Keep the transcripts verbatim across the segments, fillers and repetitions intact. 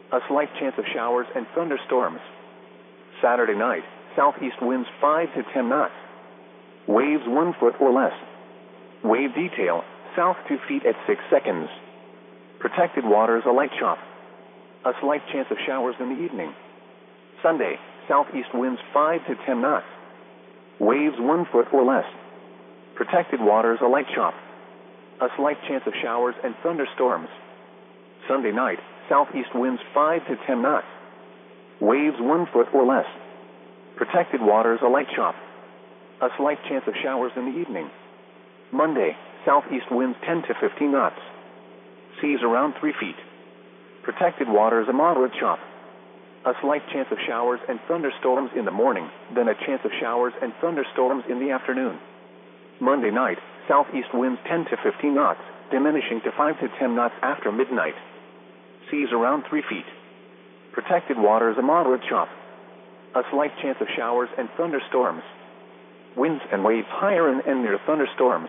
A slight chance of showers and thunderstorms. Saturday night, southeast winds five to ten knots. Waves one foot or less. Wave detail, south two feet at six seconds. Protected waters a light chop. A slight chance of showers in the evening. Sunday, southeast winds five to ten knots. Waves one foot or less. Protected waters a light chop. A slight chance of showers and thunderstorms. Sunday night, southeast winds five to ten knots. Waves one foot or less. Protected waters a light chop. A slight chance of showers in the evening. Monday, southeast winds ten to fifteen knots. Seas around three feet. Protected waters a moderate chop. A slight chance of showers and thunderstorms in the morning, then a chance of showers and thunderstorms in the afternoon. Monday night, southeast winds ten to fifteen knots, diminishing to five to ten knots after midnight. Seas around three feet. Protected waters a moderate chop. A slight chance of showers and thunderstorms. Winds and waves higher and, and near thunderstorms.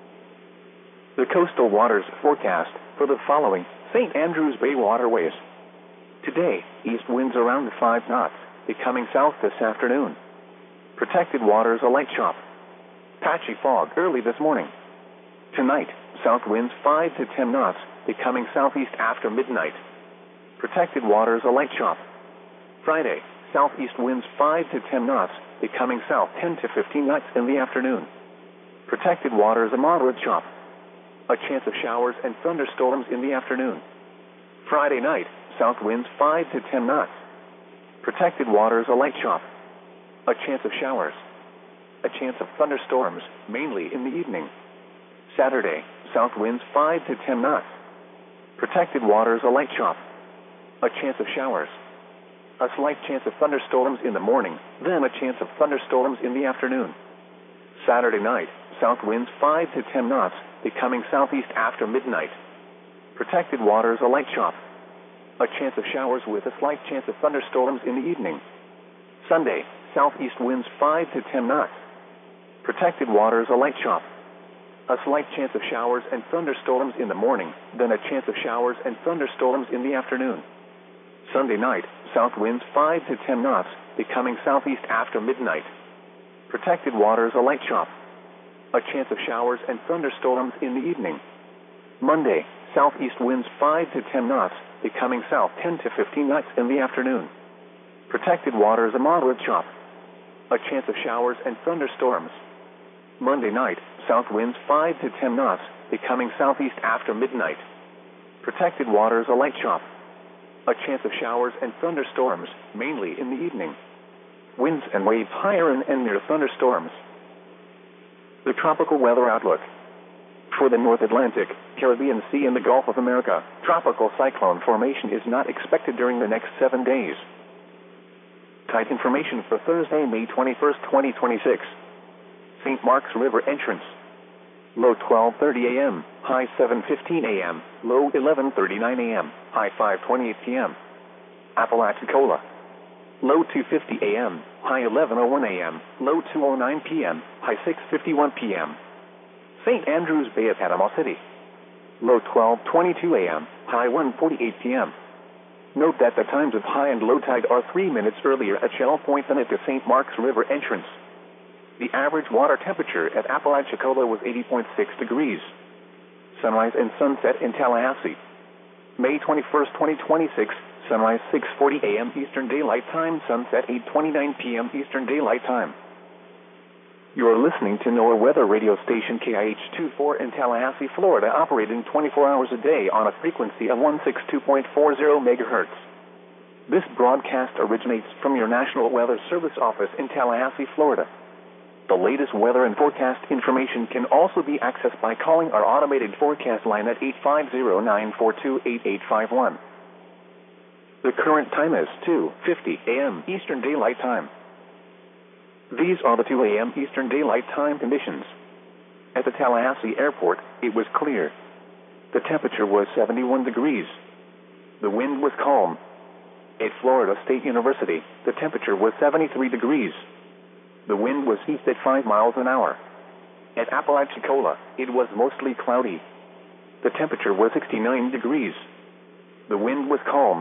The coastal waters forecast for the following Saint Andrews Bay waterways. Today, east winds around five knots, becoming south this afternoon. Protected waters a light chop. Patchy fog early this morning. Tonight, south winds five to ten knots, becoming southeast after midnight. Protected waters a light chop. Friday, southeast winds five to ten knots, becoming south ten to fifteen knots in the afternoon. Protected waters a moderate chop. A chance of showers and thunderstorms in the afternoon. Friday night, south winds five to ten knots. Protected waters a light chop. A chance of showers. A chance of thunderstorms, mainly in the evening. Saturday, south winds five to ten knots. Protected waters a light chop. A chance of showers. A slight chance of thunderstorms in the morning, then a chance of thunderstorms in the afternoon. Saturday night, south winds five to ten knots, becoming southeast after midnight. Protected waters a light chop. A chance of showers with a slight chance of thunderstorms in the evening. Sunday, southeast winds five to ten knots. Protected waters a light chop. A slight chance of showers and thunderstorms in the morning, then a chance of showers and thunderstorms in the afternoon. Sunday night, south winds five to ten knots, becoming southeast after midnight. Protected waters a light chop. A chance of showers and thunderstorms in the evening. Monday, southeast winds five to ten knots, becoming south ten to fifteen knots in the afternoon. Protected waters a moderate chop. A chance of showers and thunderstorms. Monday night, south winds five to ten knots, becoming southeast after midnight. Protected waters a light chop. A chance of showers and thunderstorms, mainly in the evening. Winds and waves higher and, and near thunderstorms. The tropical weather outlook. For the North Atlantic, Caribbean Sea and the Gulf of America, tropical cyclone formation is not expected during the next seven days. Tide information for Thursday, May twenty-first, twenty twenty-six. Saint Mark's River entrance. Low twelve thirty a m, high seven fifteen a m, low eleven thirty-nine a m, high five twenty-eight p m Apalachicola. Low two fifty a m, high eleven oh one a m, low two oh nine p m, high six fifty-one p m Saint Andrews Bay of Panama City. Low twelve twenty-two a m, high one forty-eight p m Note that the times of high and low tide are three minutes earlier at Shell Point than at the Saint Mark's River entrance. The average water temperature at Apalachicola was eighty point six degrees. Sunrise and sunset in Tallahassee. May twenty-first, twenty twenty-six, sunrise six forty a m Eastern Daylight Time, sunset eight twenty-nine p m Eastern Daylight Time. You are listening to NOAA weather radio station K I H twenty-four in Tallahassee, Florida, operating twenty-four hours a day on a frequency of one sixty-two point four zero megahertz. This broadcast originates from your National Weather Service office in Tallahassee, Florida. The latest weather and forecast information can also be accessed by calling our automated forecast line at eight five zero, nine four two, eight eight five one. The current time is two fifty a m Eastern Daylight Time. These are the two a m Eastern Daylight Time conditions. At the Tallahassee Airport, it was clear. The temperature was seventy-one degrees. The wind was calm. At Florida State University, the temperature was seventy-three degrees. The wind was east at five miles an hour. At Apalachicola, it was mostly cloudy. The temperature was sixty-nine degrees. The wind was calm.